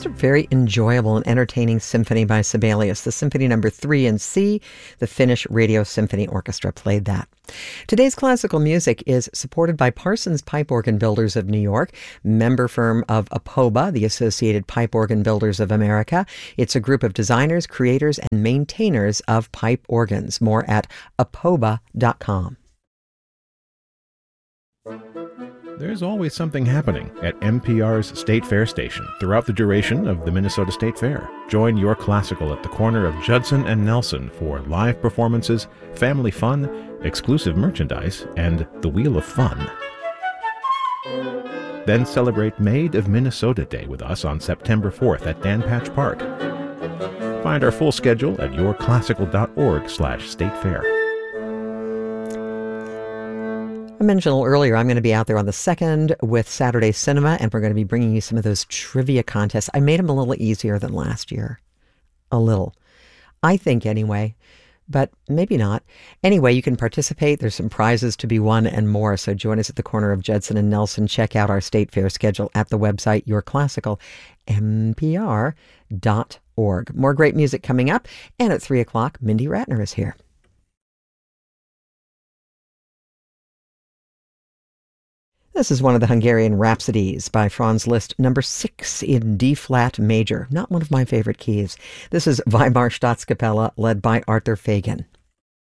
Just a very enjoyable and entertaining symphony by Sibelius. The Symphony Number 3 in C, the Finnish Radio Symphony Orchestra played that. Today's classical music is supported by Parsons Pipe Organ Builders of New York, member firm of APOBA, the Associated Pipe Organ Builders of America. It's a group of designers, creators, and maintainers of pipe organs. More at apoba.com. There's always something happening at NPR's State Fair station throughout the duration of the Minnesota State Fair. Join Your Classical at the corner of Judson and Nelson for live performances, family fun, exclusive merchandise, and the Wheel of Fun. Then celebrate Maid of Minnesota Day with us on September 4th at Dan Patch Park. Find our full schedule at yourclassical.org/statefair. I mentioned a little earlier, I'm going to be out there on the 2nd with Saturday Cinema, and we're going to be bringing you some of those trivia contests. I made them a little easier than last year. A little. I think anyway, but maybe not. Anyway, you can participate. There's some prizes to be won and more, so join us at the corner of Judson and Nelson. Check out our State Fair schedule at the website yourclassical.npr.org. More great music coming up, and at 3 o'clock, Mindy Ratner is here. This is one of the Hungarian Rhapsodies by Franz Liszt, number 6 in D-flat major. Not one of my favorite keys. This is Weimar Staatskapelle, led by Arthur Fagan.